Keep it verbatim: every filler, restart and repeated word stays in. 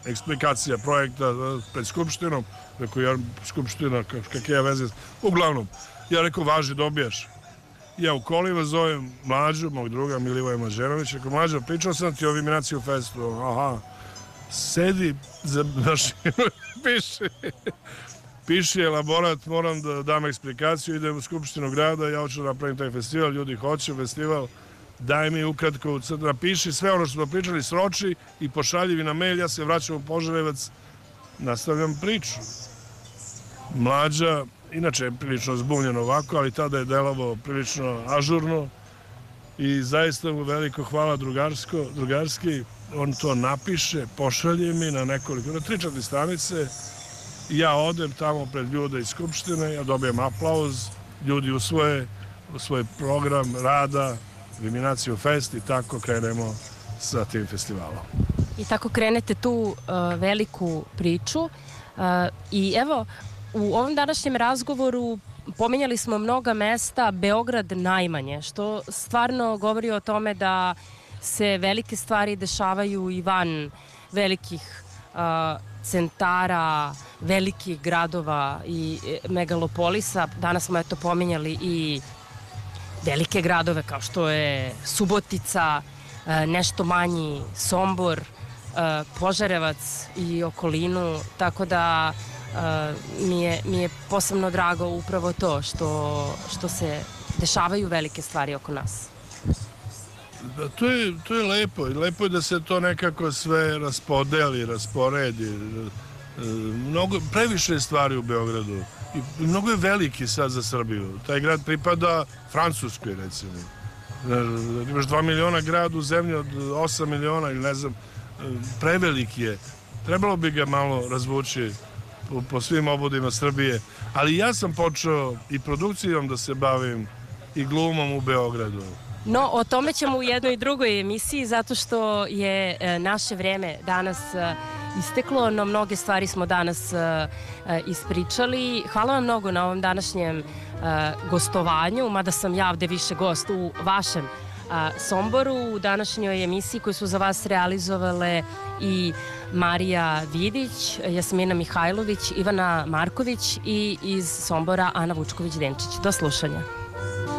eksplikacija projekta pred Skupštinom. Rekao, ja, Skupština, kakve ja veze. Uglavnom, ja rekao, važi, dobijaš. Ja u kolima zovem Mlađu, mog druga Milivoja Maženovića. Rekao, Mlađa, pričao sam ti o Eliminaciju festu. Aha, sedi za mašinu i piše. Piše elaborat, moram da dam eksplikaciju, idem u Skupštinu grada, ja hoću da napravim taj festival, ljudi hoće festival, daj mi ukratko, napiši sve ono što smo pričali, sroči i pošalji mi na mail, ja se vraćam u Požarevac, nastavljam priču. Mlađa, inače je prilično zbunjen ovako, ali tada je delovao prilično ažurno i zaista mu veliko hvala drugarsko, drugarski, on to napiše, pošalje mi na nekoliko, na tri četiri stranice. Ja odem tamo pred ljude iz Skupštine, ja dobijem aplauz, ljudi usvoje u svoj program rada, Eliminaciju fest i tako krenemo sa tim festivalom. I tako krenete tu uh, veliku priču uh, i evo, u ovom današnjem razgovoru pominjali smo mnoga mesta, Beograd najmanje, što stvarno govori o tome da se velike stvari dešavaju i van velikih uh, centara, velikih gradova i megalopolisa. Danas smo eto pominjali i velike gradove kao što je Subotica, nešto manji Sombor, Požarevac i okolinu, tako da mi je, mi je posebno drago upravo to što, što se dešavaju velike stvari oko nas. Da, to je, to je lepo. Lepo je da se to nekako sve raspodeli, rasporedi. Mnogo, previše stvari u Beogradu. I mnogo je veliki sad za Srbiju. Taj grad pripada Francuskoj, recimo. Imaš dva miliona grad u zemlji od osam miliona ili ne znam, preveliki je. Trebalo bi ga malo razvući po, po svim obodima Srbije. Ali ja sam počeo i produkcijom da se bavim i glumom u Beogradu. No, o tome ćemo u jednoj drugoj emisiji, zato što je naše vreme danas isteklo, no mnoge stvari smo danas ispričali. Hvala vam mnogo na ovom današnjem gostovanju, mada sam ja ovde više gost u vašem Somboru, u današnjoj emisiji koju su za vas realizovale i Marija Vidić, Jasmina Mihajlović, Ivana Marković i iz Sombora Ana Vučković-Denčić. Do slušanja.